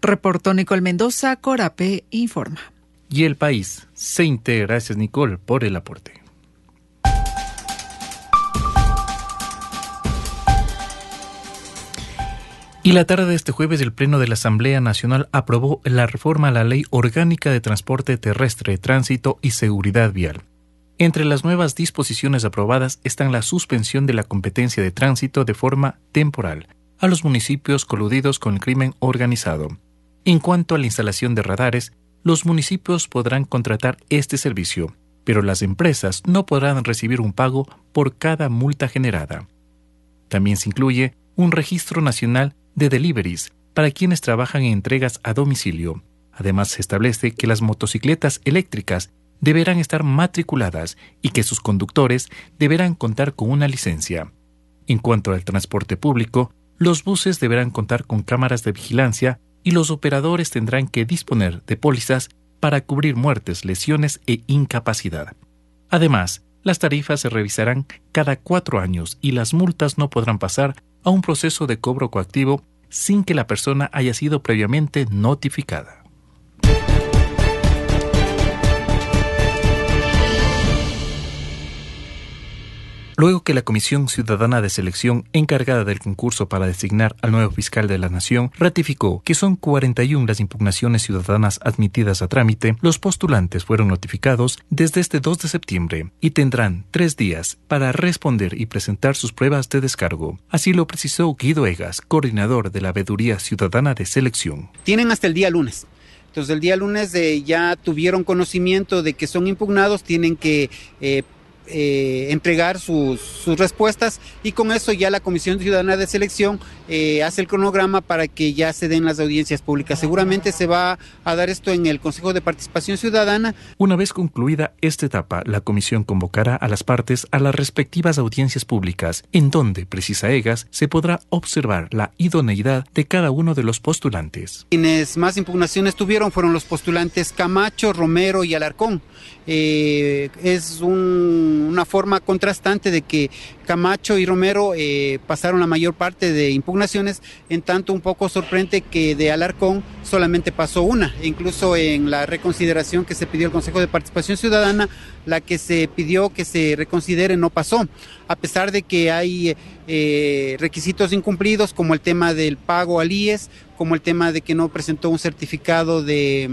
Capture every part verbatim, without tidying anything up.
Reportó Nicole Mendoza, Corape informa. Y el país se integra. Gracias, Nicole, por el aporte. Y la tarde de este jueves, el Pleno de la Asamblea Nacional aprobó la reforma a la Ley Orgánica de Transporte Terrestre, Tránsito y Seguridad Vial. Entre las nuevas disposiciones aprobadas están la suspensión de la competencia de tránsito de forma temporal a los municipios coludidos con el crimen organizado. En cuanto a la instalación de radares, los municipios podrán contratar este servicio, pero las empresas no podrán recibir un pago por cada multa generada. También se incluye un registro nacional de deliveries para quienes trabajan en entregas a domicilio. Además, se establece que las motocicletas eléctricas deberán estar matriculadas y que sus conductores deberán contar con una licencia. En cuanto al transporte público, los buses deberán contar con cámaras de vigilancia y los operadores tendrán que disponer de pólizas para cubrir muertes, lesiones e incapacidad. Además, las tarifas se revisarán cada cuatro años y las multas no podrán pasar a un proceso de cobro coactivo sin que la persona haya sido previamente notificada. Luego que la Comisión Ciudadana de Selección, encargada del concurso para designar al nuevo fiscal de la Nación, ratificó que son cuarenta y una las impugnaciones ciudadanas admitidas a trámite, los postulantes fueron notificados desde este dos de septiembre y tendrán tres días para responder y presentar sus pruebas de descargo. Así lo precisó Guido Egas, coordinador de la Veeduría Ciudadana de Selección. Tienen hasta el día lunes. Entonces, el día lunes eh, ya tuvieron conocimiento de que son impugnados, tienen que eh, Eh, entregar sus, sus respuestas y con eso ya la Comisión Ciudadana de Selección eh, hace el cronograma para que ya se den las audiencias públicas. Seguramente se va a dar esto en el Consejo de Participación Ciudadana. Una vez concluida esta etapa, la comisión convocará a las partes a las respectivas audiencias públicas, en donde, precisa Egas, se podrá observar la idoneidad de cada uno de los postulantes. Quienes más impugnaciones tuvieron fueron los postulantes Camacho, Romero y Alarcón. Eh, es un, una forma contrastante de que Camacho y Romero eh, pasaron la mayor parte de impugnaciones, en tanto un poco sorprende que de Alarcón solamente pasó una. E incluso en la reconsideración que se pidió el Consejo de Participación Ciudadana, la que se pidió que se reconsidere no pasó, a pesar de que hay eh, requisitos incumplidos como el tema del pago al I E S, como el tema de que no presentó un certificado de...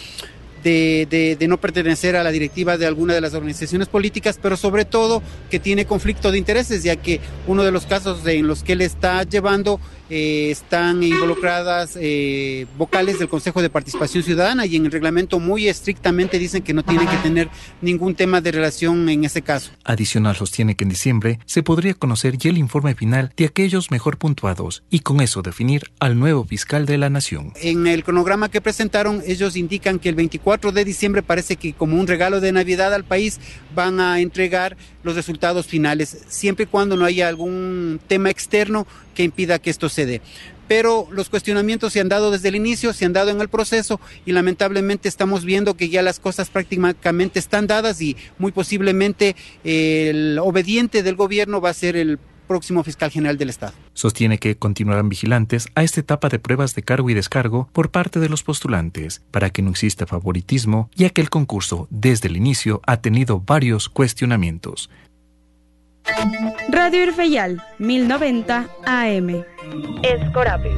De, de, de no pertenecer a la directiva de alguna de las organizaciones políticas, pero sobre todo que tiene conflicto de intereses, ya que uno de los casos en los que él está llevando eh, están involucradas eh, vocales del Consejo de Participación Ciudadana y en el reglamento muy estrictamente dicen que no tienen que tener ningún tema de relación en ese caso. Adicional, sostiene que en diciembre se podría conocer ya el informe final de aquellos mejor puntuados y con eso definir al nuevo fiscal de la Nación. En el cronograma que presentaron, ellos indican que el veinticuatro de diciembre parece que como un regalo de Navidad al país van a entregar los resultados finales, siempre y cuando no haya algún tema externo que impida que esto se dé. Pero los cuestionamientos se han dado desde el inicio, se han dado en el proceso y lamentablemente estamos viendo que ya las cosas prácticamente están dadas y muy posiblemente el obediente del gobierno va a ser el próximo fiscal general del Estado. Sostiene que continuarán vigilantes a esta etapa de pruebas de cargo y descargo por parte de los postulantes para que no exista favoritismo, ya que el concurso desde el inicio ha tenido varios cuestionamientos. Radio Irfeyal, mil noventa A M. Escorape.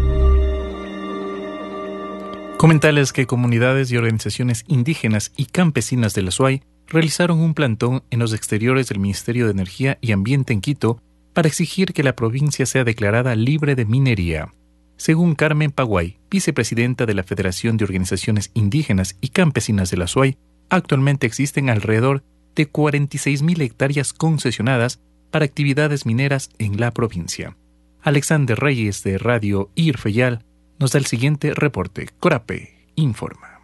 Comentarles que comunidades y organizaciones indígenas y campesinas de la Suay realizaron un plantón en los exteriores del Ministerio de Energía y Ambiente en Quito para exigir que la provincia sea declarada libre de minería. Según Carmen Paguay, vicepresidenta de la Federación de Organizaciones Indígenas y Campesinas de la Suay, actualmente existen alrededor de cuarenta y seis mil hectáreas concesionadas para actividades mineras en la provincia. Alexander Reyes de Radio Irfeyal nos da el siguiente reporte. Corape informa.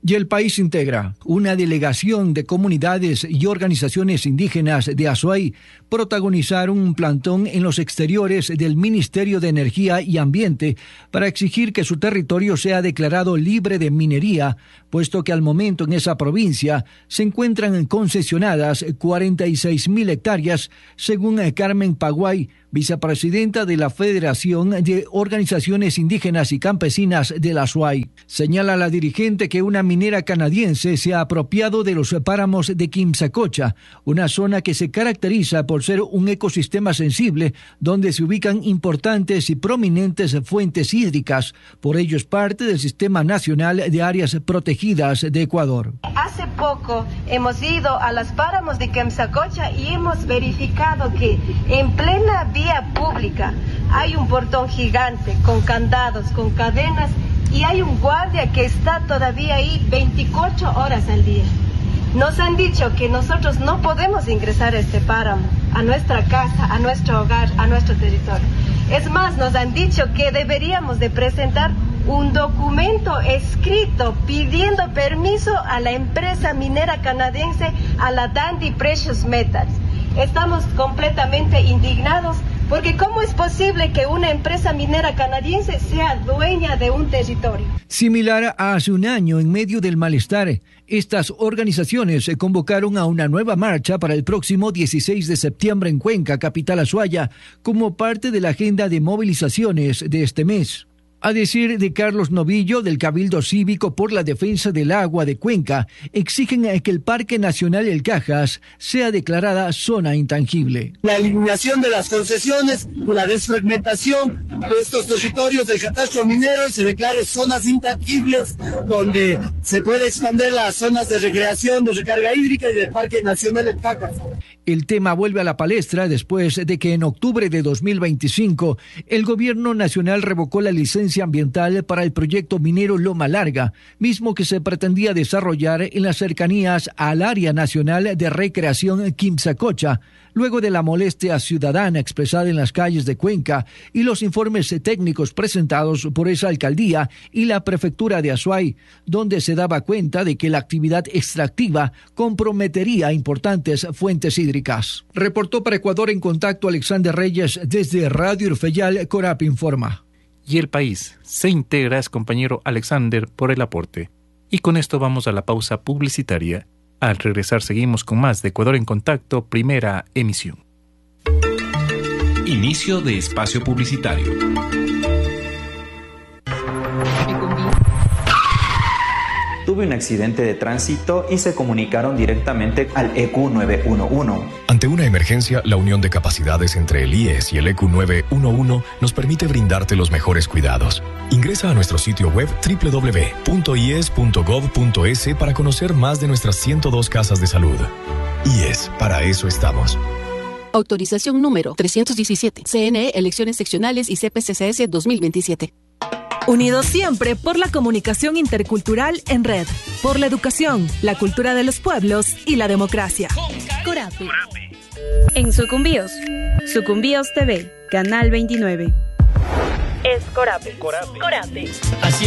Y el país integra una delegación de comunidades y organizaciones indígenas de Azuay protagonizaron un plantón en los exteriores del Ministerio de Energía y Ambiente para exigir que su territorio sea declarado libre de minería, puesto que al momento en esa provincia se encuentran concesionadas cuarenta y seis mil hectáreas, según Carmen Paguay, vicepresidenta de la Federación de Organizaciones Indígenas y Campesinas del Azuay. Señala la dirigente que una minera canadiense se ha apropiado de los páramos de Quimsacocha, una zona que se caracteriza por ser un ecosistema sensible donde se ubican importantes y prominentes fuentes hídricas. Por ello es parte del Sistema Nacional de Áreas Protegidas de Ecuador. Hace poco hemos ido a los páramos de Quimsacocha y hemos verificado que en plena vía pública hay un portón gigante con candados, con cadenas, y hay un guardia que está todavía ahí veinticuatro horas al día. Nos han dicho que nosotros no podemos ingresar a este páramo, a nuestra casa, a nuestro hogar, a nuestro territorio. Es más, nos han dicho que deberíamos de presentar un documento escrito pidiendo permiso a la empresa minera canadiense, a la Dundee Precious Metals. Estamos completamente indignados porque ¿cómo es posible que una empresa minera canadiense sea dueña de un territorio? Similar a hace un año, en medio del malestar, estas organizaciones se convocaron a una nueva marcha para el próximo dieciséis de septiembre en Cuenca, capital Azuaya, como parte de la agenda de movilizaciones de este mes. A decir de Carlos Novillo, del Cabildo Cívico por la Defensa del Agua de Cuenca, exigen que el Parque Nacional El Cajas sea declarada zona intangible. La eliminación de las concesiones, la desfragmentación de estos territorios del catastro minero y se declare zonas intangibles donde se puede expandir las zonas de recreación, de recarga hídrica y del Parque Nacional El Cajas. El tema vuelve a la palestra después de que en octubre de dos mil veinticinco el gobierno nacional revocó la licencia ambiental para el proyecto minero Loma Larga, mismo que se pretendía desarrollar en las cercanías al Área Nacional de Recreación Quimsacocha, luego de la molestia ciudadana expresada en las calles de Cuenca y los informes técnicos presentados por esa alcaldía y la prefectura de Azuay, donde se daba cuenta de que la actividad extractiva comprometería importantes fuentes hídricas. Reportó para Ecuador en Contacto Alexander Reyes desde Radio Urfeyal, Corap Informa. Y el país se integra, es compañero Alexander, por el aporte. Y con esto vamos a la pausa publicitaria. Al regresar seguimos con más de Ecuador en Contacto, primera emisión. Inicio de espacio publicitario. Tuve un accidente de tránsito y se comunicaron directamente al E Q nueve uno uno. Ante una emergencia, la unión de capacidades entre el I E S y el E Q nueve uno uno nos permite brindarte los mejores cuidados. Ingresa a nuestro sitio web doble u doble u doble u punto i e s punto gov punto es para conocer más de nuestras ciento dos casas de salud. I E S, para eso estamos. Autorización número trescientos diecisiete. C N E, Elecciones Seccionales y C P C C S dos mil veintisiete. Unidos siempre por la comunicación intercultural en red, por la educación, la cultura de los pueblos y la democracia. Corape. En Sucumbíos, Sucumbíos T V, Canal veintinueve. Es Corape. Corape. Corape. Así